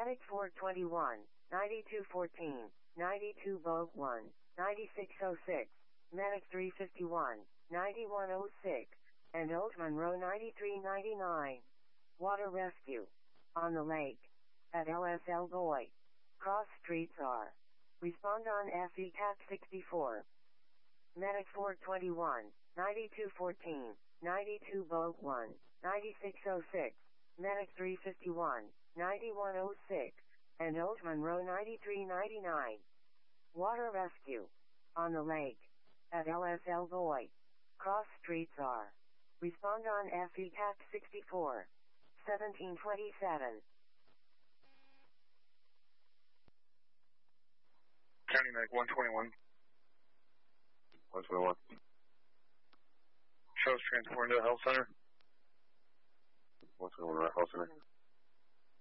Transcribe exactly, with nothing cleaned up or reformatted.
Medic four twenty-one, ninety-two fourteen, ninety-two Vogue one, ninety-six oh six, Medic three fifty-one, ninety-one oh six, and Old Monroe ninety-three ninety-nine. Water rescue. On the lake. At L S L Boy. Cross streets are. Respond on F E C A C sixty-four. Medic four twenty-one, ninety-two fourteen, ninety-two Vogue one, ninety-six oh six, Medic three fifty-one, ninety-one oh six, and Old Monroe ninety-three ninety-nine. Water rescue. On the lake. At L S L Boy. Cross streets are. Respond on F E C A C sixty-four. seventeen twenty-seven. County Medic one twenty-one. one twenty-one. Shows transporting to the health center. one twenty-one, right, health center.